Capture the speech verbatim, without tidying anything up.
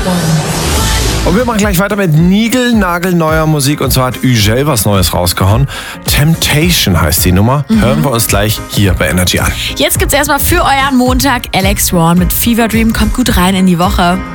Und wir machen gleich weiter mit niegelnagelneuer Musik. Und zwar hat Ügel was Neues rausgehauen. Temptation heißt die Nummer. Mhm. Hören wir uns gleich hier bei Energy an. Jetzt gibt's erstmal für euren Montag Alex Warren mit Fever Dream. Kommt gut rein in die Woche.